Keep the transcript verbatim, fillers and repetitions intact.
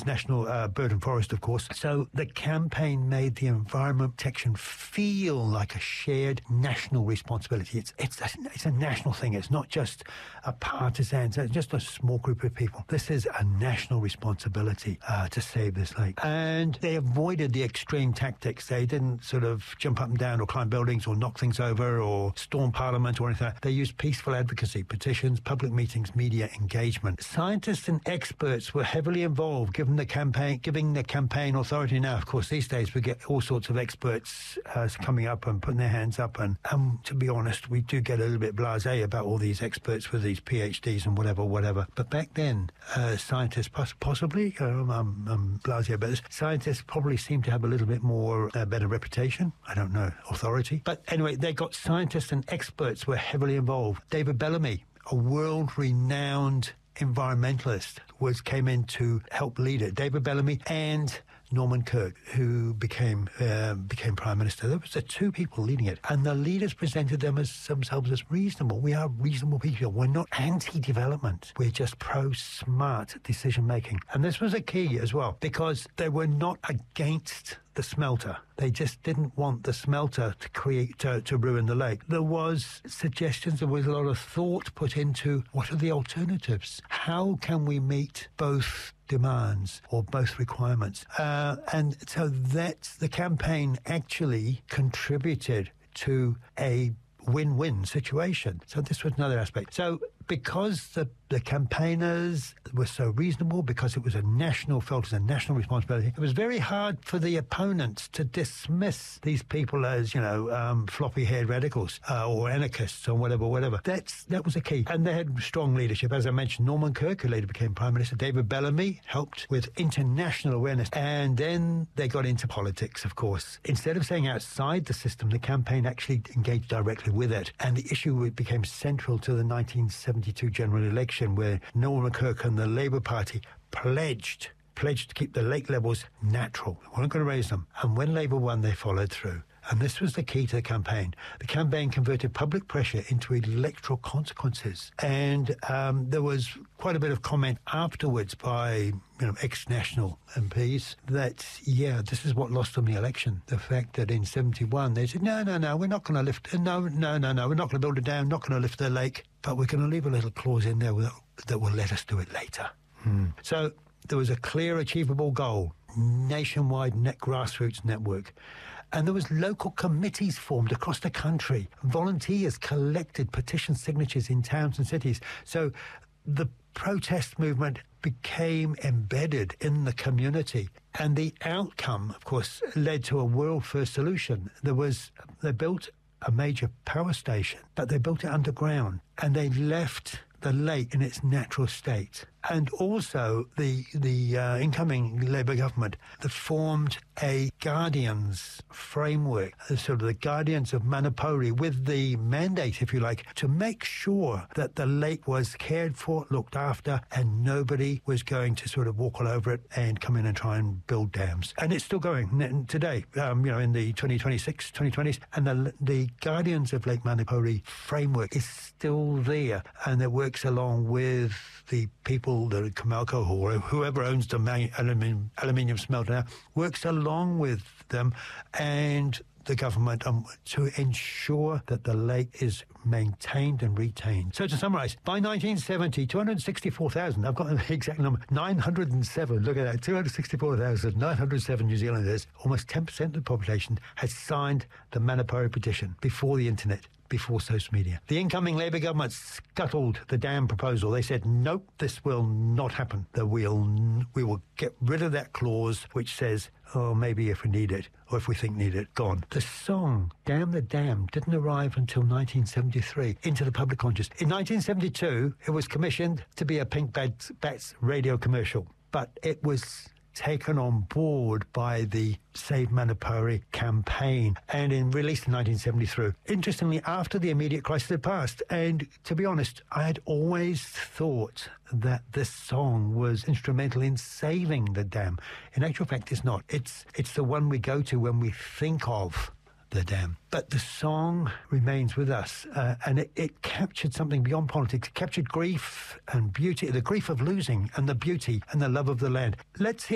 national uh, bird and forest, of course. So the campaign made the environment protection feel like a shared national responsibility. It's it's a, it's a national thing. It's not just a partisan, it's just a small group of people. This is a national responsibility uh, to save this lake. And they avoided the extreme tactics. They didn't sort of jump up and down or climb buildings or knock things over or storm parliament or anything like that. They used peaceful advocacy, petitions, public meetings, media engagement. Scientists and experts were heavily involved, given the campaign, giving the campaign authority. Now, of course, these days we get all sorts of experts uh, coming up and putting their hands up. And um, to be honest, we do get a little bit blasé about all these experts with these PhDs and whatever, whatever. But back then, uh, scientists, poss- possibly, um, I'm, I'm blasé about this, scientists probably seem to have a little bit more, uh, better reputation. I don't know, authority. But anyway, they got scientists and experts were heavily involved. David Bellamy, a world-renowned environmentalist, was came in to help lead it. David Bellamy and Norman Kirk, who became uh, became Prime Minister. There was the two people leading it. And the leaders presented them as themselves as reasonable. We are reasonable people. We're not anti-development. We're just pro-smart decision-making. And this was a key as well, because they were not against the smelter. They just didn't want the smelter to create to, to ruin the lake. There was suggestions, there was a lot of thought put into what are the alternatives? How can we meet both demands or both requirements? Uh, and so that the campaign actually contributed to a win-win situation. So this was another aspect. So because the, the campaigners were so reasonable, because it was a national, felt as a national responsibility, it was very hard for the opponents to dismiss these people as, you know, um, floppy-haired radicals uh, or anarchists or whatever, whatever. That's That was a key. And they had strong leadership. As I mentioned, Norman Kirk, who later became Prime Minister, David Bellamy helped with international awareness. And then they got into politics, of course. Instead of staying outside the system, the campaign actually engaged directly with it. And the issue became central to the nineteen seventy-two general election, where Norman Kirk and the Labour Party pledged pledged to keep the lake levels natural. They weren't going to raise them. And when Labour won, they followed through. And this was the key to the campaign. The campaign converted public pressure into electoral consequences. And um, there was quite a bit of comment afterwards by, you know, ex-national M Ps that, yeah, this is what lost them the election. The fact that in seventy-one they said, no, no, no, we're not going to lift, no, no, no, no, we're not going to build a dam, not going to lift the lake, but we're going to leave a little clause in there that, that will let us do it later. Hmm. So there was a clear, achievable goal, nationwide net grassroots network. And there was local committees formed across the country. Volunteers collected petition signatures in towns and cities. So the protest movement became embedded in the community. And the outcome, of course, led to a world-first solution. There was, they built a major power station, but they built it underground. And they left the lake in its natural state. And also the the uh, incoming Labour government that formed a Guardians framework, sort of the Guardians of Manapouri, with the mandate, if you like, to make sure that the lake was cared for, looked after, and nobody was going to sort of walk all over it and come in and try and build dams. And it's still going today, um, you know, in the twenty twenty-six, twenty twenties. And the, the Guardians of Lake Manapouri framework is still there, and it works along with the people, the Comalco or whoever owns the aluminium, aluminium smelter now, works along with them and the government um, to ensure that the lake is maintained and retained. So to summarise, by nineteen seventy, two hundred sixty-four thousand, I've got the exact number, nine hundred seven, look at that, two hundred sixty-four thousand nine hundred seven New Zealanders, almost ten percent of the population, had signed the Manapouri petition before the internet, before social media. The incoming Labour government scuttled the dam proposal. They said, nope, this will not happen. That we'll, we will get rid of that clause which says, oh, maybe if we need it, or if we think need it, gone. The song, Damn the Dam, didn't arrive until nineteen seventy-three into the public consciousness. In nineteen seventy-two, it was commissioned to be a Pink Bats, Bats radio commercial, but it was taken on board by the Save Manapouri campaign and in released in nineteen seventy-three. Interestingly, after the immediate crisis had passed, and to be honest, I had always thought that this song was instrumental in saving the dam. In actual fact, it's not. It's it's the one we go to when we think of the dam. But the song remains with us, uh, and it, it captured something beyond politics. It captured grief and beauty, the grief of losing and the beauty and the love of the land. Let's hear